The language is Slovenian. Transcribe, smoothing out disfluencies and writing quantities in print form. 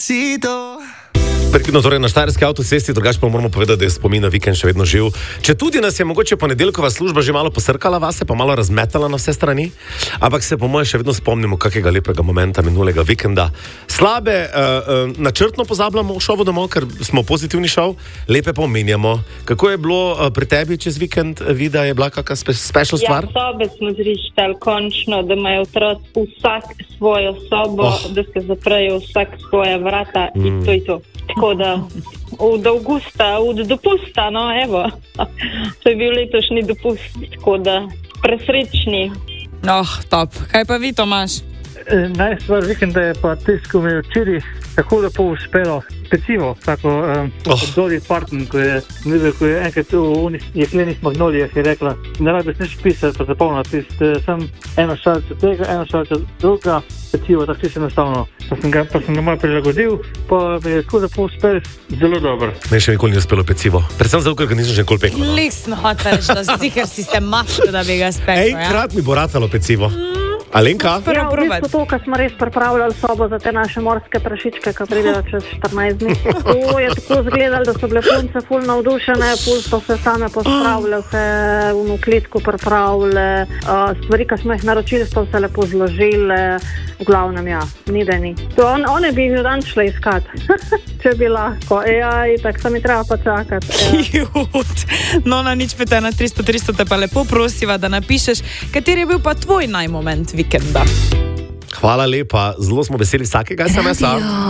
Prekidno torej na Štajerski avtocesti, drugače pa moramo povedati, da je spomin na vikend še vedno živ. Če tudi nas je mogoče ponedeljkova služba že malo posrkala vase, pa malo razmetala na vse strani, ampak se po mojem še vedno spomnimo kakega lepega momenta minulega vikenda. Slabe načrtno pozabljamo v šovu domov, ker smo pozitivni šov, lepe pa omenjamo. Kako je bilo pri tebi čez vikend, Vida, je bila kakšna special stvar? Ja, sobe smo zrištali končno, da imajo otroci vsak svojo sobo, da se zaprejo vsak svoje vrata in to je to. Tako da od avgusta, od dopusta, no evo, to je bil letošnji dopust, tako da presrečni. Top. Kaj pa vi, Tomaž? Najstvar vikenda je pa tisto, ko mi je včeraj tako lepo uspelo pecivo, tako Dolly Parton, ko je enkrat v jeklenih magnolijah je rekla, ne rabiš nič pisati, pa zapolniti, sem eno šalce tega, eno šalce druga, pecivo, tako čisto enostavno. Pa sem ga malo prilagodil, pa mi je tako lepo uspel, zelo dobro. Me še nikoli ni uspelo pecivo, predvsem zato, ker ga nisem že nikoli pekel. Lisno hotel, ker si se mašil, da bi ga spekel. Enkrat mi bo ratalo pecivo. Alenka? Ja, v bistvu to, ko smo res pripravljali sobo za te naše morske prašičke, ki pridejo čez 14 dni. To je tako izgledalo, da so bile punce ful navdušene, ful so se same pospravile, se v klitku pripravile, stvari, ki smo jih naročili, so se lepo zložile, v glavnem, ja, ni da ni. One bi jih dan šle iskat, če bi lahko. Tak se mi treba pa čakati. No, na nič peta na 300 te pa lepo prosiva, da napišeš, kateri je bil pa tvoj najmoment vikenda. Hvala lepa, zelo smo veseli vsakega SMS-a.